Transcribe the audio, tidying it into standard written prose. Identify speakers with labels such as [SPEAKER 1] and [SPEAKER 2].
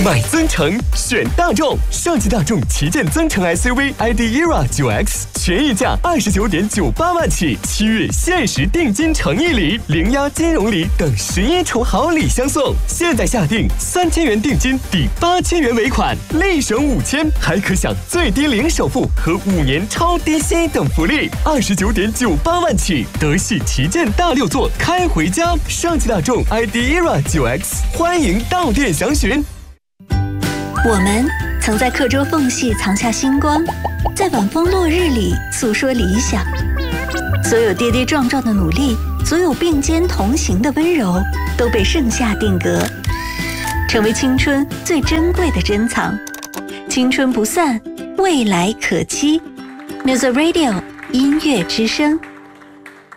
[SPEAKER 1] 买增程选大众，上汽大众旗舰增程 SUV ID ERA 9X全溢价29.98万起，7月限时定金诚意礼、零押金融礼等11重好礼相送。现在下定3000元定金抵8000元尾款，立省5000，还可享最低零首付和5年超低息等福利，29.98万起，德系旗舰大6座开回家。上汽大众 ID ERA 9X， 欢迎到店详询。
[SPEAKER 2] 我们曾在课桌缝隙藏下星光，在晚风落日里诉说理想。所有跌跌撞撞的努力，所有并肩同行的温柔，都被盛夏定格，成为青春最珍贵的珍藏。青春不散，未来可期。Music Radio 音乐之声。